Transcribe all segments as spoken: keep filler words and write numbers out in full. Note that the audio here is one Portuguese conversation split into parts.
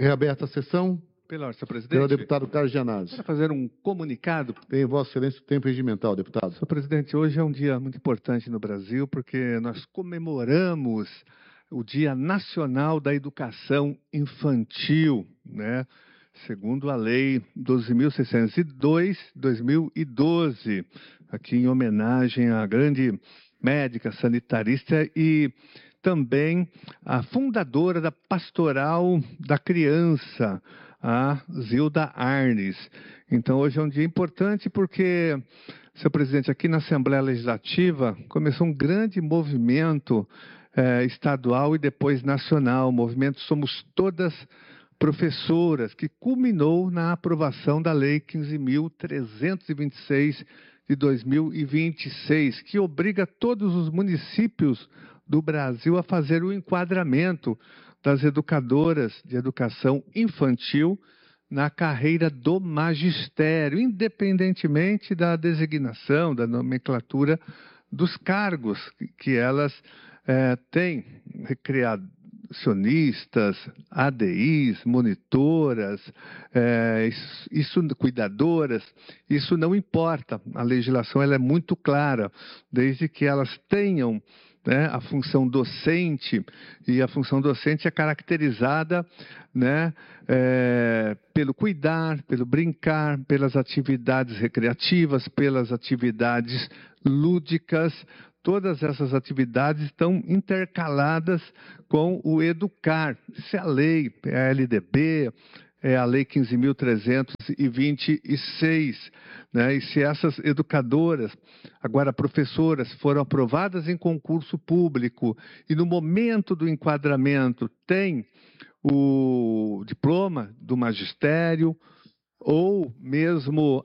Reaberta a sessão. Pela ordem, senhor Pelo presidente. deputado Carlos Gianazzi. Para fazer um comunicado. Tem Vossa Excelência o tempo regimental, deputado. Senhor presidente, hoje é um dia muito importante no Brasil, porque nós comemoramos o Dia Nacional da Educação Infantil, né? Segundo a Lei doze mil seiscentos e dois, dois mil e doze, aqui em homenagem à grande médica sanitarista e também a fundadora da Pastoral da Criança, a Zilda Arnes. Então, hoje é um dia importante porque, senhor presidente, aqui na Assembleia Legislativa começou um grande movimento eh, estadual e depois nacional, o movimento Somos Todas Professoras, que culminou na aprovação da Lei quinze mil trezentos e vinte e seis de dois mil e vinte e seis, que obriga todos os municípios do Brasil a fazer o enquadramento das educadoras de educação infantil na carreira do magistério, independentemente da designação, da nomenclatura dos cargos que elas eh, têm, recreacionistas, A D Is, monitoras, eh, isso, isso, cuidadoras, isso não importa. A legislação ela é muito clara, desde que elas tenham, né, a função docente, e a função docente é caracterizada, né, é, pelo cuidar, pelo brincar, pelas atividades recreativas, pelas atividades lúdicas. Todas essas atividades estão intercaladas com o educar. Isso é a lei, é a L D B, é a Lei quinze mil trezentos e vinte e seis, né? E se essas educadoras, agora professoras, foram aprovadas em concurso público e no momento do enquadramento tem o diploma do magistério ou mesmo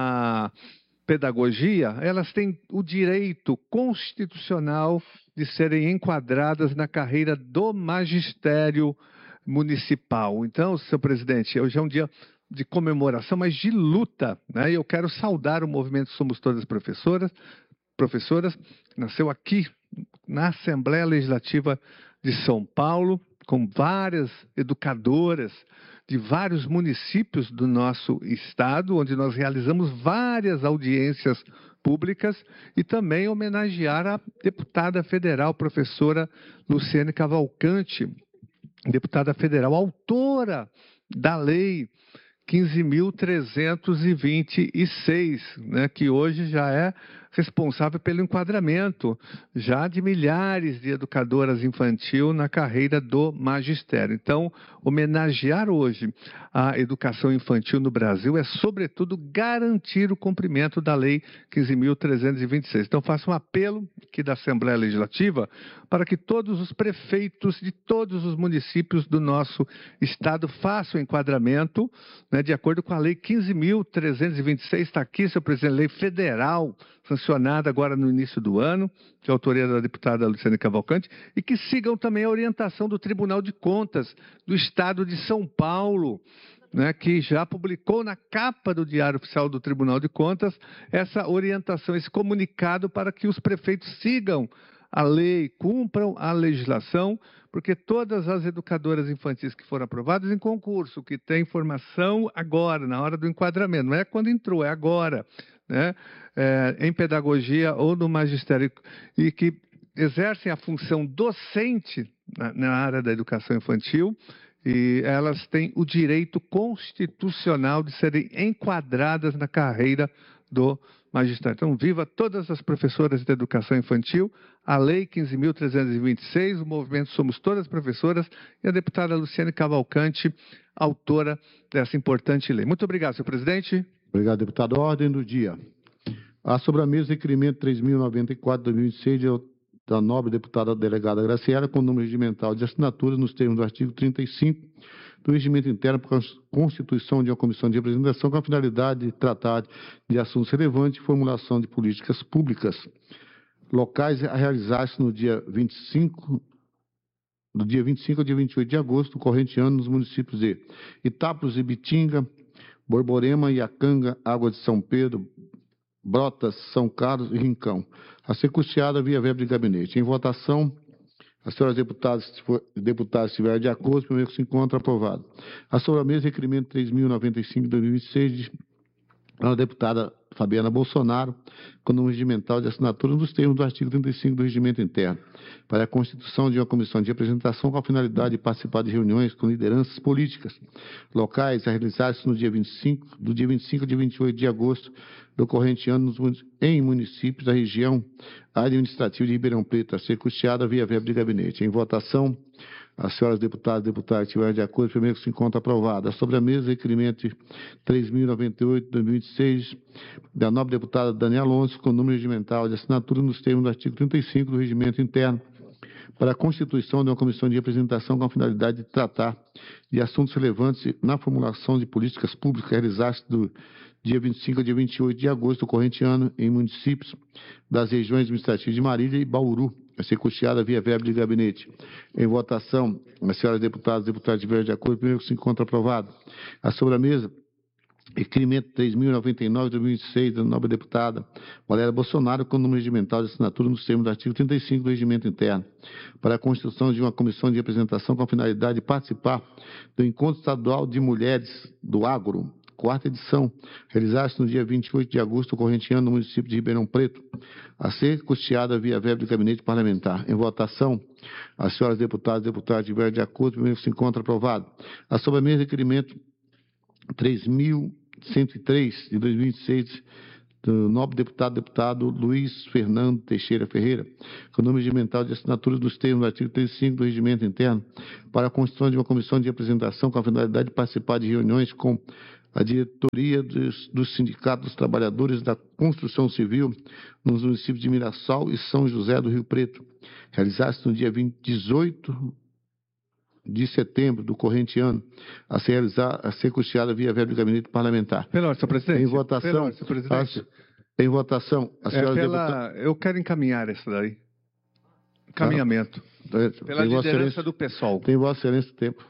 a pedagogia, elas têm o direito constitucional de serem enquadradas na carreira do magistério municipal. Então, senhor presidente, hoje é um dia de comemoração, mas de luta, né? Eu quero saudar o movimento Somos Todas Professoras, professoras, que nasceu aqui na Assembleia Legislativa de São Paulo, com várias educadoras de vários municípios do nosso estado, onde nós realizamos várias audiências públicas, e também homenagear a deputada federal, professora Luciane Cavalcante, deputada federal, autora da Lei quinze mil trezentos e vinte e seis, né, que hoje já é responsável pelo enquadramento já de milhares de educadoras infantil na carreira do magistério. Então, homenagear hoje a educação infantil no Brasil é, sobretudo, garantir o cumprimento da Lei quinze mil trezentos e vinte e seis. Então, faço um apelo aqui da Assembleia Legislativa para que todos os prefeitos de todos os municípios do nosso estado façam o enquadramento, né, de acordo com a Lei quinze mil trezentos e vinte e seis, está aqui, senhor presidente, lei federal, sancionada agora no início do ano, de autoria da deputada Luciane Cavalcante, e que sigam também a orientação do Tribunal de Contas do Estado de São Paulo, né, que já publicou na capa do Diário Oficial do Tribunal de Contas essa orientação, esse comunicado para que os prefeitos sigam a lei, cumpram a legislação, porque todas as educadoras infantis que foram aprovadas em concurso, que têm formação agora, na hora do enquadramento, não é quando entrou, é agora, né, é, em pedagogia ou no magistério, e que exercem a função docente na, na área da educação infantil, e elas têm o direito constitucional de serem enquadradas na carreira do magistério. Então, viva todas as professoras de educação infantil, a Lei quinze mil trezentos e vinte e seis, o movimento Somos Todas Professoras e a deputada Luciane Cavalcante, autora dessa importante lei. Muito obrigado, senhor presidente. Obrigado, deputado. Ordem do dia. Há sobre a mesa o requerimento três mil e noventa e quatro de dois mil e vinte e seis de da nobre deputada delegada Graciela, com número regimental de assinaturas nos termos do artigo trinta e cinco do regimento interno para a constituição de uma comissão de representação com a finalidade de tratar de assuntos relevantes e formulação de políticas públicas locais a realizar-se no dia vinte e cinco, do dia vinte e cinco ao dia vinte e oito de agosto do corrente ano nos municípios de Itápolis e Bitinga, Borborema, Iacanga, Água de São Pedro, Brotas, São Carlos e Rincão, a ser custeada via verba de gabinete. Em votação, As senhoras deputadas e deputados estiverem de acordo, o primeiro que se encontra aprovado. A sobre a mesa, requerimento três mil e noventa e cinco de dois mil e vinte e seis, da deputada Fabiana Bolsonaro, com número regimental de assinatura nos termos do artigo trinta e cinco do Regimento Interno, para a constituição de uma comissão de representação com a finalidade de participar de reuniões com lideranças políticas locais a realizar-se no dia vinte e cinco, do dia vinte e cinco ao dia vinte e oito de agosto do corrente ano nos, em municípios da região administrativa de Ribeirão Preto, a ser custeada via verba de gabinete. Em votação, as senhoras deputadas e deputados que estiverem de acordo, primeiro que se encontra aprovado. A sobre a mesa, requerimento três mil e noventa e oito de dois mil e vinte e seis, da nobre deputada Daniela Alonso, com número regimental de assinatura nos termos do artigo trinta e cinco do Regimento Interno, para a constituição de uma comissão de representação com a finalidade de tratar de assuntos relevantes na formulação de políticas públicas realizadas do dia vinte e cinco ao dia vinte e oito de agosto do corrente ano em municípios das regiões administrativas de Marília e Bauru, a ser custeada via verba de gabinete. Em votação, as senhoras deputadas e deputados estiverem de acordo, primeiro que se encontra aprovado. A sobre a mesa, requerimento três mil e noventa e nove de dois mil e vinte e seis, da nobre deputada Valéria Bolsonaro, com número regimental de assinatura nos termos do artigo trinta e cinco do Regimento Interno, para a constituição de uma comissão de representação com a finalidade de participar do Encontro Estadual de Mulheres do Agro, quarta edição, realizar-se no dia vinte e oito de agosto do corrente ano no município de Ribeirão Preto, a ser custeada via verba do gabinete parlamentar. Em votação, as senhoras deputadas e deputados estiverem de acordo, primeiro que se encontra aprovado. A sobre a mesa, requerimento três mil cento e três de dois mil e vinte e seis, do nobre deputado deputado Luiz Fernando Teixeira Ferreira, com o número regimental de assinaturas dos termos do artigo trinta e cinco do Regimento Interno, para a constituição de uma comissão de representação com a finalidade de participar de reuniões com a diretoria dos, dos sindicatos dos trabalhadores da construção civil nos municípios de Mirassol e São José do Rio Preto, realizar-se no dia vinte, dezoito de setembro do corrente ano, a ser, realizar, a ser custeada via verba do gabinete parlamentar. Pela ordem, senhor presidente. Em votação, Pela ordem, senhor presidente. As, em votação, a senhora é pela, deputada... Eu quero encaminhar isso daí. Encaminhamento. Ah, pela liderança do pessoal. Tem Vossa Excelência o tempo.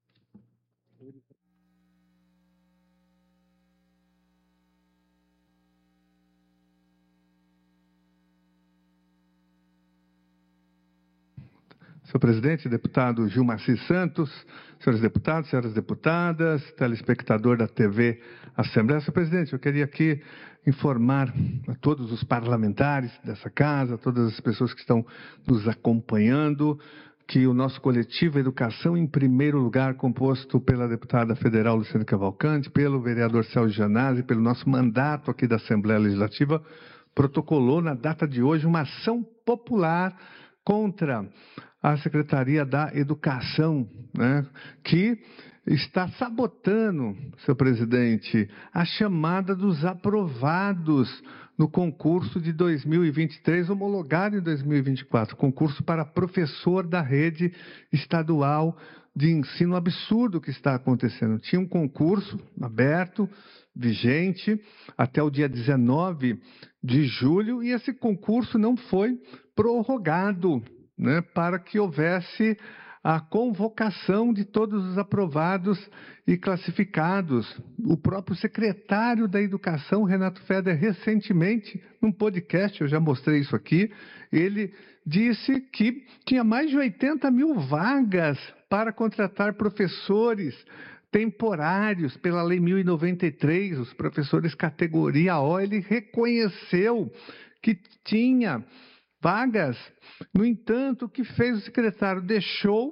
Senhor presidente, deputado Gilmar Santos, senhores deputados, senhoras deputadas, telespectador da T V Assembleia. Senhor presidente, eu queria aqui informar a todos os parlamentares dessa casa, a todas as pessoas que estão nos acompanhando, que o nosso coletivo Educação em Primeiro Lugar, composto pela deputada federal Luciana Cavalcante, pelo vereador Celso Janazzi, pelo nosso mandato aqui da Assembleia Legislativa, protocolou na data de hoje uma ação popular contra a Secretaria da Educação, né, que está sabotando, senhor presidente, a chamada dos aprovados no concurso de dois mil e vinte e três, homologado em dois mil e vinte e quatro, concurso para professor da rede estadual de ensino. Absurdo que está acontecendo. Tinha um concurso aberto, vigente, até o dia dezenove de julho, e esse concurso não foi prorrogado, né, para que houvesse a convocação de todos os aprovados e classificados. O próprio secretário da Educação, Renato Feder, recentemente, num podcast, eu já mostrei isso aqui, ele disse que tinha mais de oitenta mil vagas para contratar professores temporários pela Lei mil e noventa e três, os professores categoria O. Ele reconheceu que tinha vagas. No entanto, o que fez o secretário? Deixou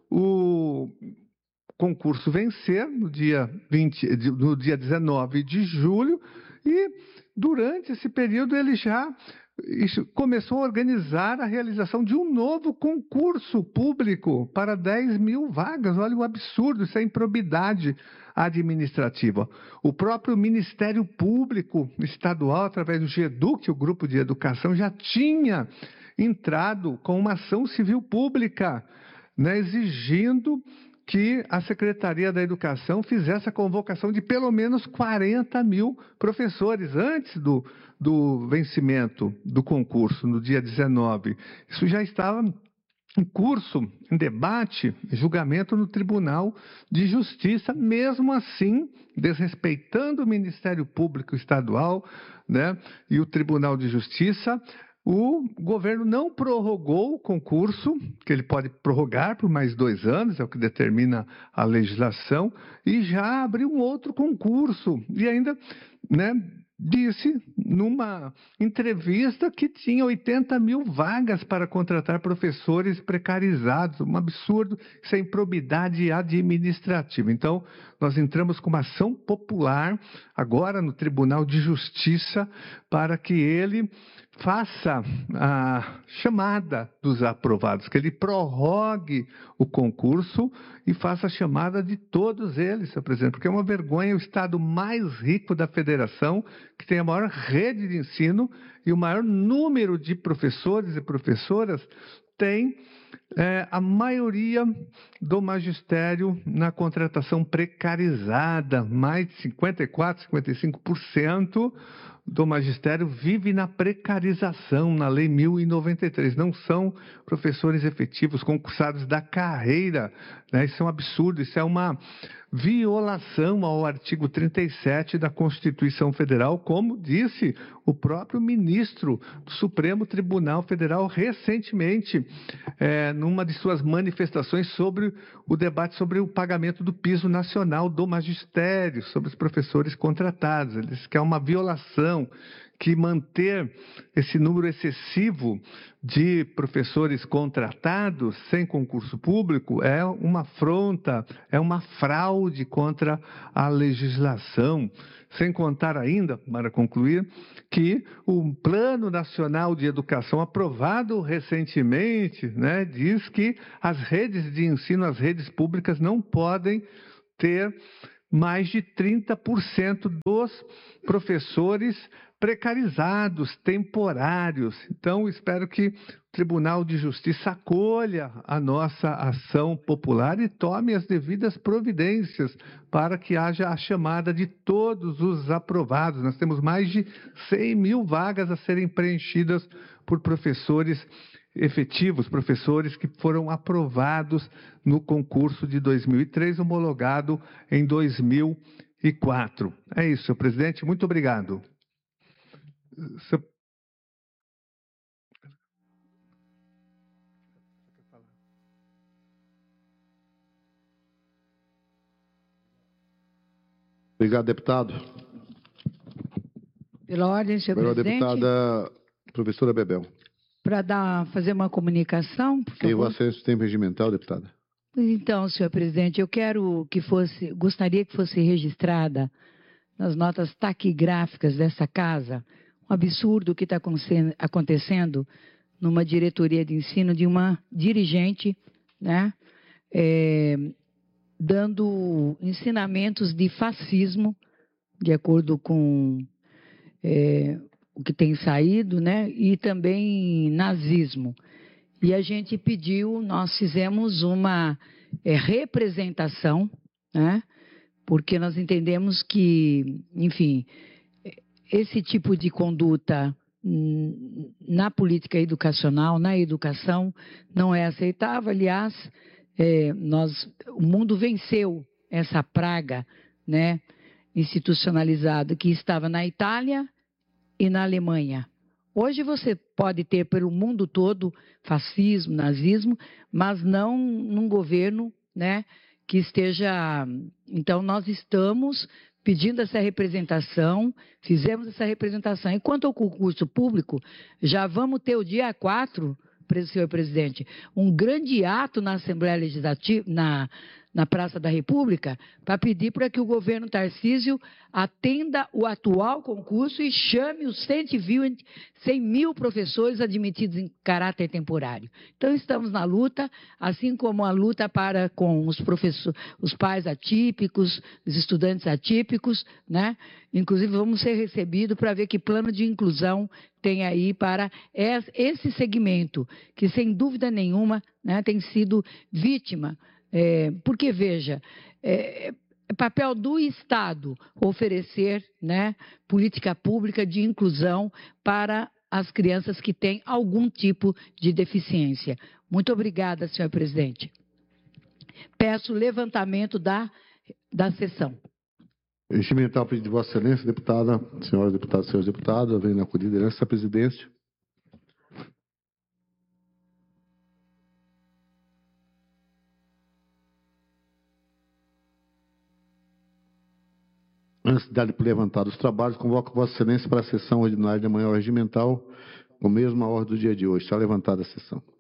o concurso vencer no dia, vinte, no dia dezenove de julho e, durante esse período, ele já começou a organizar a realização de um novo concurso público para dez mil vagas. Olha o absurdo, isso é improbidade administrativa. O próprio Ministério Público Estadual, através do GEDUC, o Grupo de Educação, já tinha entrado com uma ação civil pública, né, exigindo que a Secretaria da Educação fizesse a convocação de pelo menos quarenta mil professores antes do, do vencimento do concurso, no dia dezenove. Isso já estava em curso, em debate, julgamento no Tribunal de Justiça. Mesmo assim, desrespeitando o Ministério Público Estadual, né, e o Tribunal de Justiça, o governo não prorrogou o concurso, que ele pode prorrogar por mais dois anos, é o que determina a legislação, e já abriu um outro concurso. E ainda, né, disse numa entrevista que tinha oitenta mil vagas para contratar professores precarizados. Um absurdo, isso é improbidade administrativa. Então, nós entramos com uma ação popular agora no Tribunal de Justiça para que ele faça a chamada dos aprovados, que ele prorrogue o concurso e faça a chamada de todos eles, senhor presidente, porque é uma vergonha o estado mais rico da federação, que tem a maior rede de ensino e o maior número de professores e professoras, tem é, a maioria do magistério na contratação precarizada, mais de cinquenta e quatro, cinquenta e cinco por cento do magistério vive na precarização, na Lei mil e noventa e três. Não são professores efetivos, concursados da carreira, né? Isso é um absurdo, isso é uma violação ao artigo trinta e sete da Constituição Federal, como disse o próprio ministro do Supremo Tribunal Federal recentemente, é, numa de suas manifestações sobre o debate sobre o pagamento do piso nacional do magistério, sobre os professores contratados. Ele disse que é uma violação, que manter esse número excessivo de professores contratados sem concurso público é uma afronta, é uma fraude contra a legislação. Sem contar ainda, para concluir, que o Plano Nacional de Educação, aprovado recentemente, né, diz que as redes de ensino, as redes públicas, não podem ter mais de trinta por cento dos professores precarizados, temporários. Então, espero que o Tribunal de Justiça acolha a nossa ação popular e tome as devidas providências para que haja a chamada de todos os aprovados. Nós temos mais de cem mil vagas a serem preenchidas por professores efetivos, professores que foram aprovados no concurso de dois mil e três, homologado em dois mil e quatro. É isso, senhor presidente. Muito obrigado. Seu... Obrigado, deputado. Pela ordem, senhor Pela presidente. deputada professora Bebel. Para dar, fazer uma comunicação, por Tem o favor. acesso do tempo regimental, deputada. Então, senhor presidente, eu quero que fosse, gostaria que fosse registrada nas notas taquigráficas dessa casa um absurdo que está acontecendo numa diretoria de ensino de uma dirigente, né, é, dando ensinamentos de fascismo, de acordo com é, o que tem saído, né, e também nazismo. E a gente pediu, nós fizemos uma é, representação, né, porque nós entendemos que, enfim, esse tipo de conduta na política educacional, na educação, não é aceitável. Aliás, é, nós, o mundo venceu essa praga, né, institucionalizada que estava na Itália e na Alemanha. Hoje você pode ter pelo mundo todo fascismo, nazismo, mas não num governo, né, que esteja... Então, nós estamos pedindo essa representação, fizemos essa representação. E quanto ao concurso público, já vamos ter o dia quatro, senhor presidente, um grande ato na Assembleia Legislativa, na, na Praça da República, para pedir para que o governo Tarcísio atenda o atual concurso e chame os cem mil professores admitidos em caráter temporário. Então, estamos na luta, assim como a luta para com os professores, os pais atípicos, os estudantes atípicos, né? Inclusive, vamos ser recebidos para ver que plano de inclusão tem aí para esse segmento, que, sem dúvida nenhuma, né, tem sido vítima. É, porque, veja, é, é papel do Estado oferecer, né, política pública de inclusão para as crianças que têm algum tipo de deficiência. Muito obrigada, senhor presidente. Peço levantamento da, da sessão. Regimental, pedido de Vossa Excelência, deputada, senhoras deputadas e senhores deputados, vem na liderança da presidência. Antes de dar por levantado os trabalhos, convoco Vossa Excelência para a sessão ordinária da manhã regimental, com a mesma ordem do dia de hoje. Está levantada a sessão.